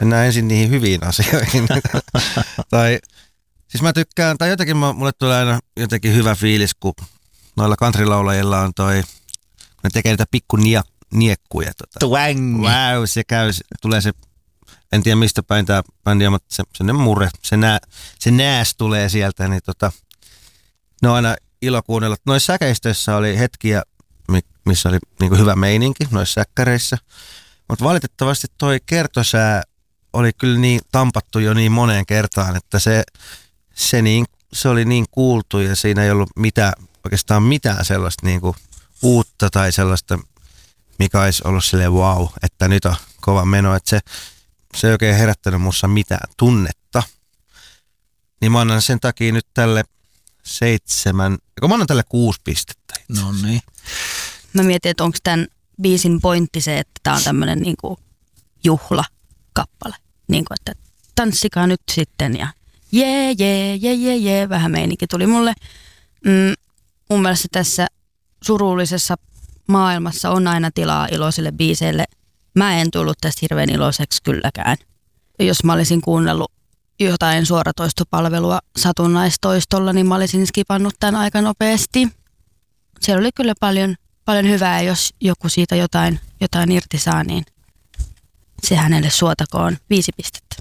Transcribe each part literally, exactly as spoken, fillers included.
mennään ensin niihin hyviin asioihin. tai, siis mä tykkään, tai jotenkin mulle tulee aina jotenkin hyvä fiilis, kun noilla countrylaulajilla on toi, kun ne tekee niitä pikku niek, niekkuja. Tota. Twang! Wow, se käy, tulee se, en tiedä mistä päin tää bändi on, mutta se, se murre, se, nää, se nääs tulee sieltä, niin tota, ne on aina ilo kuunnella. Noissa säkeistöissä oli hetkiä, missä oli niinku hyvä meininki, noissa säkkäreissä, mutta valitettavasti toi kertosää oli kyllä niin tampattu jo niin moneen kertaan, että se, se, niin, se oli niin kuultu ja siinä ei ollut mitään, oikeastaan mitään sellaista niinku uutta tai sellaista, mikä olisi ollut silleen wow, että nyt on kova meno, että se, se ei oikein herättänyt mussa mitään tunnetta. Niin mä annan sen takia nyt tälle seitsemän, kun mä annan tälle kuusi pistettä. No niin. Mä mietin, että onko tämän biisin pointti se, että tää on tämmönen niinku juhlakappale. Niinku, että tanssikaa nyt sitten ja jee, jee, jee, jee, jee, vähän meininki tuli mulle. Mm, mun mielestä tässä surullisessa maailmassa on aina tilaa iloisille biiseille. Mä en tullut tästä hirveän iloiseksi kylläkään. Jos mä olisin kuunnellut jotain suoratoistopalvelua satunnaistoistolla, niin mä olisin skipannut tämän aika nopeasti. Siellä oli kyllä paljon, paljon hyvää, jos joku siitä jotain, jotain irti saa, niin se hänelle suotakoon viisi pistettä.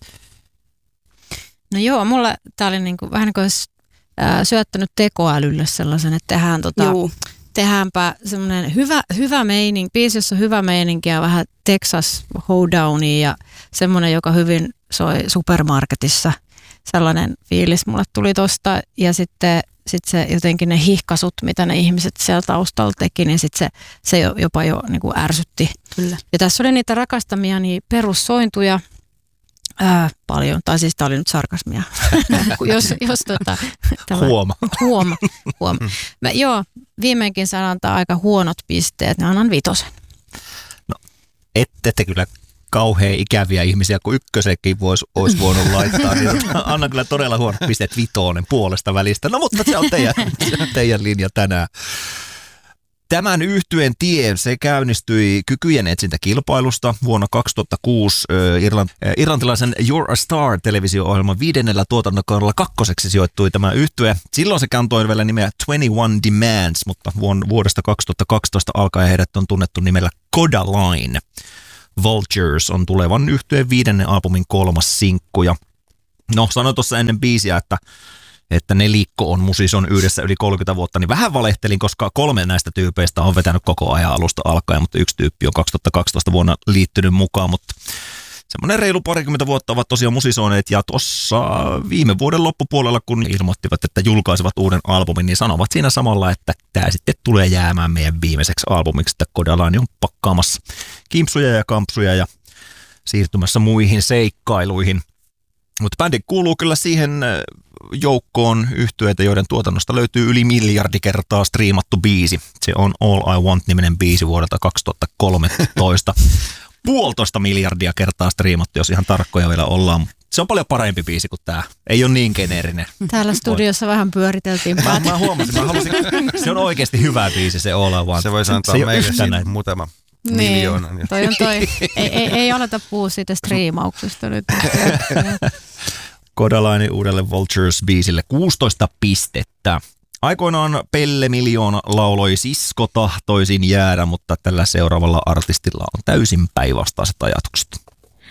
No joo, mulla tää oli niinku, vähän niin kuin olisi ää, syöttänyt tekoälylle sellaisen, että tehdään tota, tehdäänpä semmoinen hyvä, hyvä meininki, biisi, jossa on hyvä meininki ja vähän Texas hoedownia ja semmoinen, joka hyvin soi supermarketissa. Sellainen fiilis mulle tuli tosta ja sitten sit se jotenkin ne hihkasut, mitä ne ihmiset siellä taustalla teki, niin sitten se, se jopa jo niin kuin ärsytti. Kyllä. Ja tässä oli niitä rakastamia niin perussointuja ää, paljon, tai siis tämä oli nyt sarkasmia. jos, jos tota, tämä, huoma. Huoma. huoma. Mä, joo, viimeinkin saan antaa aika huonot pisteet, niin annan vitosen. No, ette te kyllä kauhean ikäviä ihmisiä, kun ykkösekin vois, olisi voinut laittaa, niin annan kyllä todella huonot pisteet vitonen puolesta välistä. No mutta se on teidän, teidän linja tänään. Tämän yhtyeen tie, se käynnistyi kykyjen etsintäkilpailusta vuonna kaksituhattakuusi Irlant, irlantilaisen You're a Star -televisio-ohjelman viidennellä tuotantokaudella kakkoseksi sijoittui tämä yhtye. Silloin se kantoi vielä nimeä twenty-one Demands, mutta vuodesta kaksituhattakaksitoista alkaen heidät on tunnettu nimellä Codaline. Vultures on tulevan yhtyeen viidennen albumin kolmas sinkku. Ja no, sanoin tuossa ennen biisiä, että että nelikko on musison yhdessä yli kolmekymmentä vuotta, niin vähän valehtelin, koska kolme näistä tyypeistä on vetänyt koko ajan alusta alkaen, mutta yksi tyyppi on kaksituhattakaksitoista vuonna liittynyt mukaan, mutta semmoinen reilu parikymmentä vuotta ovat tosiaan musisoineet, ja tuossa viime vuoden loppupuolella, kun ilmoittivat, että julkaisivat uuden albumin, niin sanovat siinä samalla, että tämä sitten tulee jäämään meidän viimeiseksi albumiksi, että Codaline on pakkaamassa kimpsuja ja kampsuja ja siirtymässä muihin seikkailuihin. Mutta bändi kuuluu kyllä siihen joukkoon yhtyeitä, joiden tuotannosta löytyy yli miljardi kertaa striimattu biisi. Se on All I Want-niminen biisi vuodelta kaksituhattakolmetoista. Puolitoista miljardia kertaa striimattu, jos ihan tarkkoja vielä ollaan. Se on paljon parempi biisi kuin tämä. Ei ole niin geneerinen. Täällä studiossa vähän pyöriteltiin. Mä, mä huomasin, mä halusin, se on oikeasti hyvä biisi, se All I Want. Se voisi antaa se meille siinä muutama niin, miljoonan. Toi on toi. ei, ei, ei aleta puhua siitä striimauksesta nyt. Codaline uudelle Vultures-biisille kuusitoista pistettä. Aikoinaan Pelle Miljoona lauloi Sisko tahtoisin jäädä, mutta tällä seuraavalla artistilla on täysin päinvastaiset ajatukset.